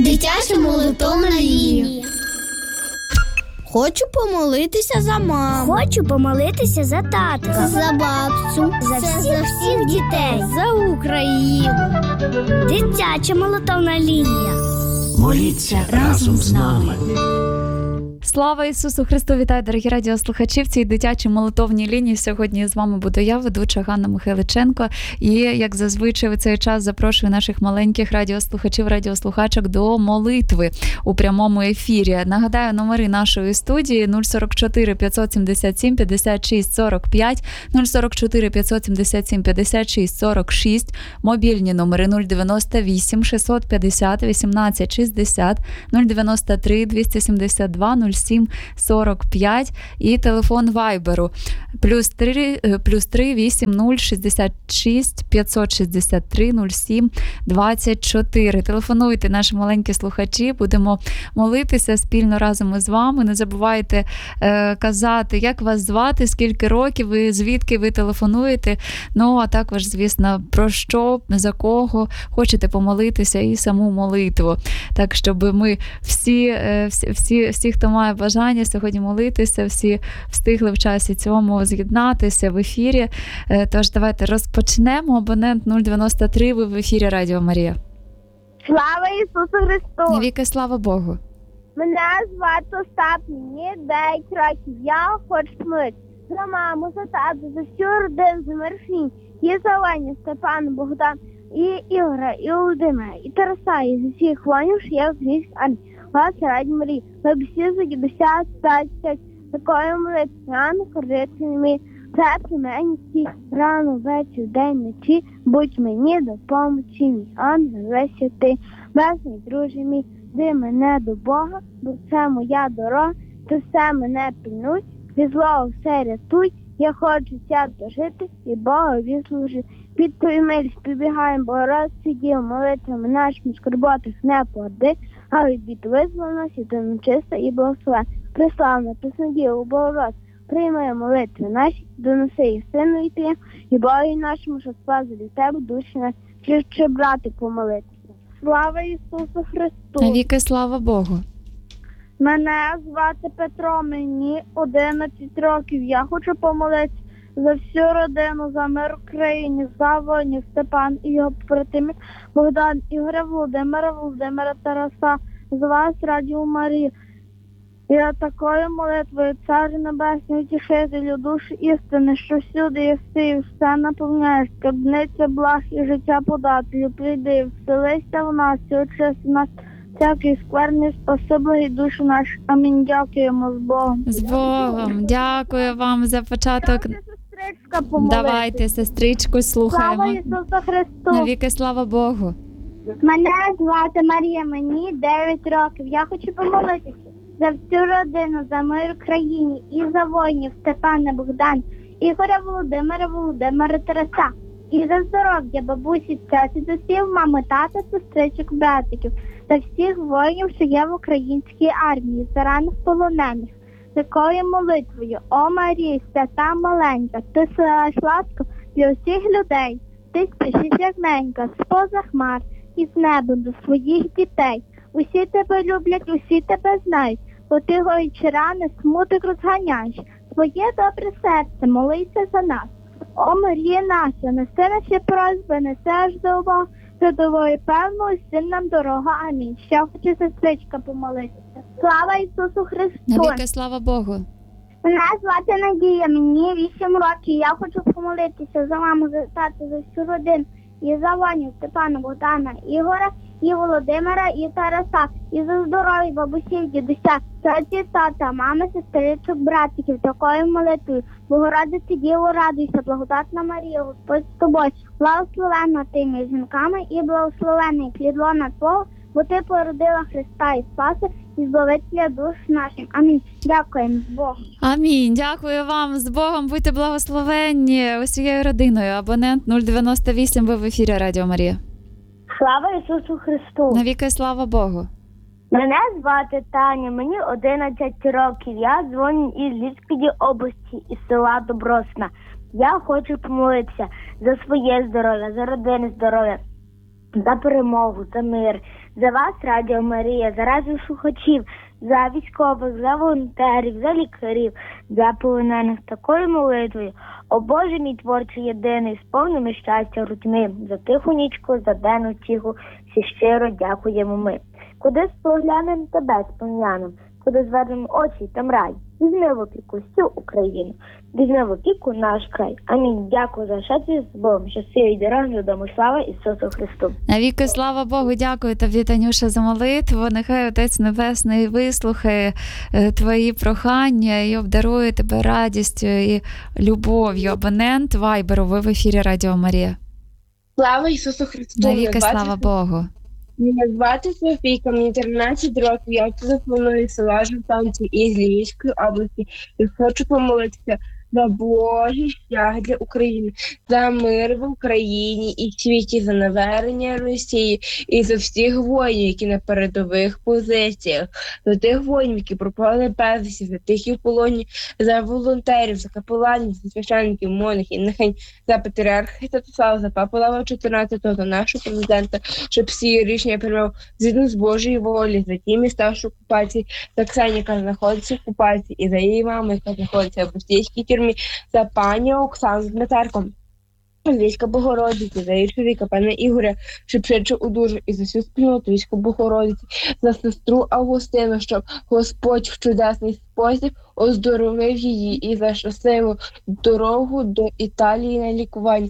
Дитяча молитовна лінія. Хочу помолитися за маму. Хочу помолитися за татка. За бабцю. За всіх дітей. За Україну. Дитяча молитовна лінія. Моліться разом з нами. Слава Ісусу Христу! Вітаю, дорогі радіослухачі! В цій дитячій молитовній лінії сьогодні з вами буду я, ведуча Ганна Михайличенко. І, як зазвичай, в цей час запрошую наших маленьких радіослухачів, радіослухачок до молитви у прямому ефірі. Нагадаю, номери нашої студії 044 577 56 45, 044 577 56 46, мобільні номери 098 650 18 60, 093 272 07 45 і телефон Вайберу +3 80 66 563 07 24. Телефонуйте, наші маленькі слухачі, будемо молитися спільно разом із вами. Не забувайте казати, як вас звати, скільки років ви, звідки ви телефонуєте, ну а також, звісно, про що, за кого хочете помолитися і саму молитву. Так, щоб ми всі, хто має бажання сьогодні молитися, всі встигли в часі цьому з'єднатися в ефірі. Тож давайте розпочнемо. Абонент 093, ви в ефірі Радіо Марія. Слава Ісусу Христу! Навіки слава Богу! Мене звати Остап, мені 9 років. Я хочу помолитися за маму, за тату, за всю родину, за Марфінь, і за Леню, Степана, Богдан, і Ігора, і Володимира, і Тараса, і за всіх воїнів, що є в українській армії. Вас раді Марії, ви всі за дідуся, стать, такою молитвою, рано ходити не мій, це мені всі, рано, вечір, день, ночі, будь мені допомочі, мій ангел весь ти, без мій друже мій, веди мене до Бога, бо це моя дорога, то все мене пильнуй, від злого все рятуй, я хочу свято жити і Богові служити. Під твою милість прибігаємо, Богородиці Діво, молитвами нашими скорботах не поди, а від бід визволи нас, і ти чиста і благословена. Преславна, Преснодіво, Богородице, приймай молитви наші, доноси їх Сину і Ти, і Богові нашому, що спас від тебе душі наші, чи брати помолитися. Слава Ісусу Христу! Навіки слава Богу! Мене звати Петро, мені 11 років. Я хочу помолитися за всю родину, за мир в країні, за воїнів, Степан і його побратимів, Богдан, Ігоря, Володимира, Тараса, за вас, Радіо Марія. Я такою молитвою, Царю Небесний, утішителю душі істини, що всюди єси і все наповняєш, скарбниця благ і життя подателю, прийди, вселися в нас і очисти нас, всякий скверний, спаси благі душі наші. Амінь. Дякуємо з Богом. З Богом. Дякую вам за початок. Давайте, сестричку, слухаємо. Слава Ісусу Христу! Навіки слава Богу! Мене звати Марія, мені 9 років. Я хочу помолитися за всю родину, за мир в країні і за воїнів Степана, Богдан, Ігоря, Володимира, Тараса. І за здоров'я бабусі, тяті, за всіх мами, тата, сестричок, братиків, за всіх воїнів, що є в українській армії, за ранних полонених. Такою молитвою, о Марія, свята маленька, ти силаєш ласку для усіх людей, ти спішиш як ненька, споза хмар, із неба до своїх дітей. Усі тебе люблять, усі тебе знають, бо ти гоючи рани, смуток розганяєш. Своє добре серце, молися за нас. О Марія наша, неси наші просьби, неси аж до Бога, трудовою певною син нам дорога. Амінь. Ще хочу сестричка помолитися. Слава Ісусу Христу! Навіки слава Богу! Мене звати Надія, мені 8 років. Я хочу помолитися за маму, за тату, за всю родину. І за Ваню, Степана, Богдана, Ігора, і Володимира, і Тараса. І за здоров'я бабусі, дідуся, таті, тата, мами, сестричок, братиків. Такою молитвою. Богородице Діво, радуйся, благодатна Марія, Господь з тобою. Благословенна ти між жінками і благословений плід лона Твого, бо ти породила Христа і Спаси, і збавителя душ наших. Амінь. Дякуємо з Богом. Амінь. Дякую вам. З Богом. Будьте благословенні усією родиною. Абонент 098, ви в ефірі Радіо Марія. Слава Ісусу Христу! Навіки слава Богу! Мене звати Таня, мені 11 років. Я дзвоню із Львівської області, із села Добросна. Я хочу помолитися за своє здоров'я, за родини здоров'я, за перемогу, за мир, за вас, Радіо Марія, за радіослухачів, за військових, за волонтерів, за лікарів, за полонених такою молитвою. О Боже мій творчий єдиний, сповними щастя грудьми, за тиху нічку, за денну тіху, всі щиро дякуємо ми. Куди споглянем тебе спом'янем, куди звернемо очі, там рай. Візьми в опіку всю Україну, візьми в опіку наш край. Амінь. Дякую за щастя з Богом, щасливі дороги додому. Слава Ісусу Христу. Навіки слава Богу, дякую тобі, Танюша, за молитву. Нехай Отець Небесний вислухає твої прохання і обдарує тебе радістю і любов'ю. Абонент Вайберу, ви в ефірі Радіо Марія. Слава Ісусу Христу! Навіки слава Богу. Мене звати Софійка, мені 13 років, я телефоную з села Жовтанці із Львівської області і хочу помолитися за Божий шлях для України, за мир в Україні і світі, за навернення Росії і за всіх воїнів, які на передових позиціях, за тих воїнів, які пропали безвісті, за тих і в полоні, за волонтерів, за капеланів, за священників, монахів, нехай за патріарха Святослава, за папу Лева XIV, за нашого президента, щоб всі рішення приймав згідно з Божої волі, за ті міста, що в окупації, за Ксенію, яка знаходиться в окупації, і за її маму, яка знаходиться в російській тюрмі, за пані Оксану Дмитерко, Війська Богородиці, за її чоловіка, пана Ігоря, щоб швидше одужав, і за всю спільноту Війська Богородиці, за сестру Августину, щоб Господь в чудесний спосіб оздоровив її, і за щасливу дорогу до Італії на лікування.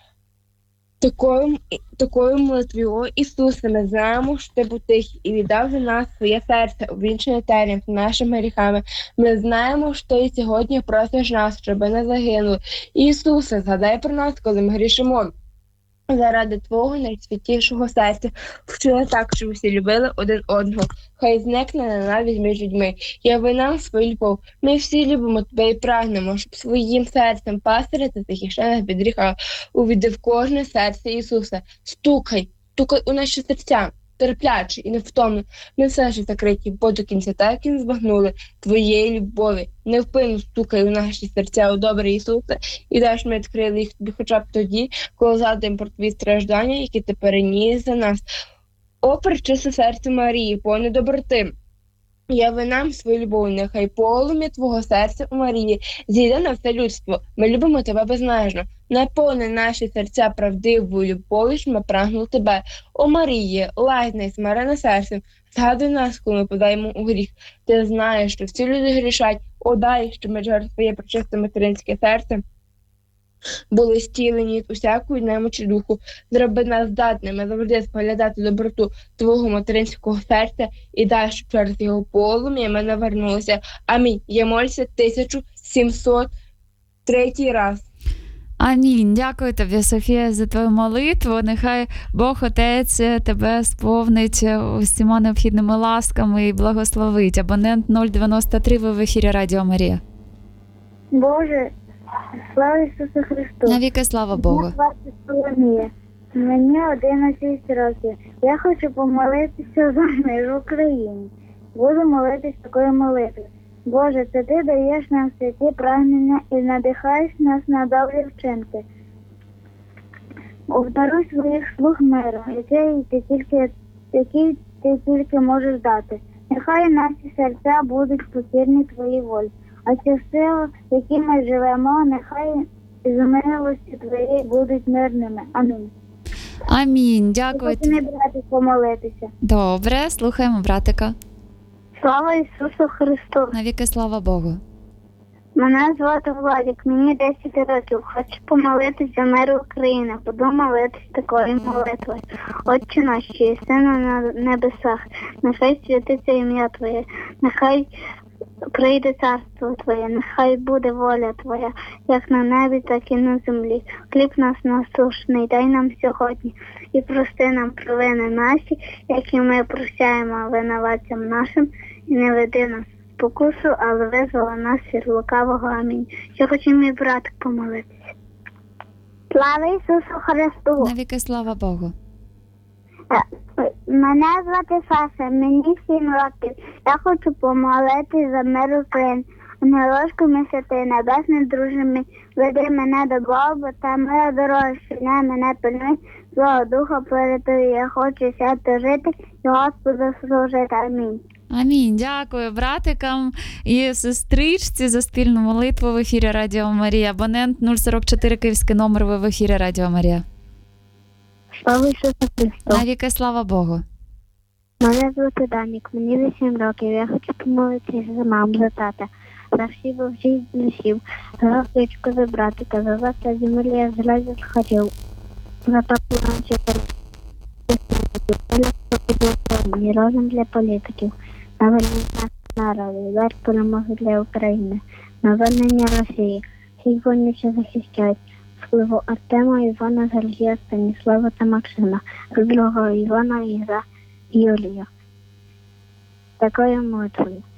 Такою молитвою, о Ісусе, ми знаємо, що ти був тихий і віддав за нас своє серце, увінчене терем нашими гріхами. Ми знаємо, що ти сьогодні просиш нас, щоб не загинули. Ісусе, згадай про нас, коли ми грішимо. Заради Твого найсвятішого серця вчили так, щоб всі любили один одного. Хай зникне ненависть між людьми. Яви нам свою любов. Ми всі любимо Тебе і прагнемо, щоб своїм серцем пастирити захищати від гріха. Увійди в кожне серце Ісуса. Стукай у наші серця, терпляче і невтомно. Ми все ж закриті, бо до кінця так і не збагнули Твоєї любові. Невпинно стукай у наші серця, о добрий Ісусе, і дай, щоб ми відкрили їх Тобі хоча б тоді, коли згадуємо про Твої страждання, які Ти переніс за нас. О, пречисте серце Марії, повне доброти, яви нам свою любов, нехай полум'я Твого серця у Марії зійде на все людство. Ми любимо Тебе безмежно. Наповни наші серця правдивою любов'ю, що ми прагнули Тебе. О Марії, лагідна і смирена серцем, згадуй нас, коли ми подаємо у гріх. Ти знаєш, що всі люди грішать. О, дай, щоб ми через Твоє пречисте материнське серце були стілені від усякої немочі духу. Зроби нас здатними завжди споглядати доброту Твого материнського серця і дай, щоб через його полум'я ми навернулися. Амінь. Я молюся 1703 раз. Амінь. Дякую тобі, Софія, за твою молитву. Нехай Бог Отець тебе сповнить усіма необхідними ласками і благословить. Абонент 093, ви в ефірі Радіо Марія. Боже, слава Ісусу Христу. Навіки слава Богу. Мене звати Соломія. Мені 11 років. Я хочу помолитися за мир в Україні. Буду молитись такою молитвою. Боже, це Ти даєш нам святі прагнення і надихаєш нас на добрі вчинки. Обдаруй своїх слуг миром, який ти тільки можеш дати. Нехай наші серця будуть покірні Твоїй волі, а ці сили, в які ми живемо, нехай з милості Твоєї будуть мирними. Амінь. Амінь. Дякую. Хочу не брати помолитися. Добре, слухаємо братика. Слава Ісусу Христу! Навіки слава Богу. Мене звати Владик, мені 10 років. Хочу помолитися за мир України. Буду молитися такою молитвою. Отче наш, що єси на небесах, нехай святиться ім'я Твоє, нехай прийде царство Твоє, нехай буде воля Твоя, як на небі, так і на землі. Хліб нас насушний, дай нам сьогодні, і прости нам провини наші, які ми прощаємо винуватцям нашим, і не веди нас в спокусу, але визволи нас від лукавого. Амінь. Я хочу мій братик помолитися. Слава Ісусу Христу! Навіки слава Богу. Мене звати Саша, мені 7 років. Я хочу помолити за мир України. Ангелочку ми святий, небесний друже мій, веди мене до Бога, та моя дорога, що мене пильнуй, Свого Духа передаю, я хочу свято жити і Господу служити. Амінь. Амінь. Дякую братикам і сестричці за спільну молитву в ефірі Радіо Марія. Абонент 044 київський номер, ви в ефірі Радіо Марія. Слава Ісусу Христу. Навіки слава Богу. Мене звати Данік, мені 8 років. Я хочу помолитися за маму, за тата, за всіх вовчих душів, за свічку, за братика, за вас, за землі, за радіо хотів, за таку раніше і розум для політиків, на визнання народу, дар перемоги для України, на визнання Росії, всіх воїнів, що захищають, впливу Артема, Івана, Сергія, Станіслава та Максима, другого Івана і за Юлію. Такою молитвою.